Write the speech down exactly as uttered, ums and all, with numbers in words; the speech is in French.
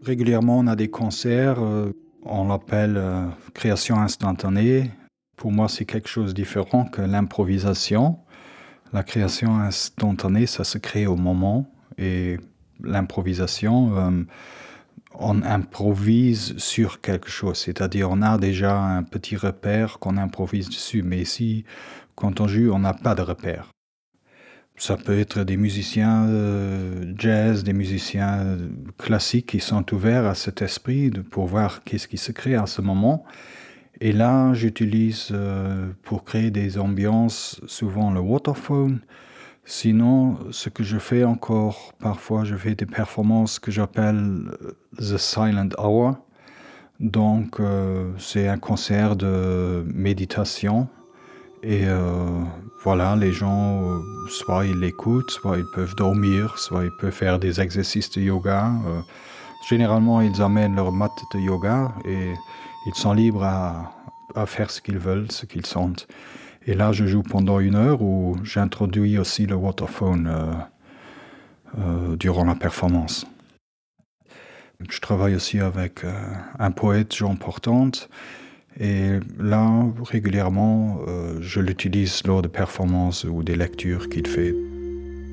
régulièrement, on a des concerts, heu, on l'appelle, heu, création instantanée. Pour moi, c'est quelque chose de différent que l'improvisation. La création instantanée, ça se crée au moment et l'improvisation, hem, on improvise sur quelque chose. C'est-à-dire, on a déjà un petit repère qu'on improvise dessus, mais ici, quand on joue, on n'a pas de repère. Ça peut être des musiciens, heu, jazz, des musiciens, heu, classiques qui sont ouverts à cet esprit de pour voir qu'est-ce qui se crée à ce moment et là, j'utilise, heu, pour créer des ambiances, souvent le Waterphone. Sinon, ce que je fais encore, parfois, je fais des performances que j'appelle, heu, the silent hour. Donc, heu, c'est un concert de méditation et heu, voilà, les gens, heu, soit ils l'écoutent, soit ils peuvent dormir, soit ils peuvent faire des exercices de yoga, heu, généralement, ils amènent leur mat de yoga et ils sont libres à à faire ce qu'ils veulent, ce qu'ils sentent et là, je joue pendant une heure où j'introduis aussi le Waterphone, heu heu, durant la performance. Je travaille aussi avec, heu, un poète, Jean Portante et là, régulièrement, heu, je l'utilise lors de performances ou des lectures qu'il fait.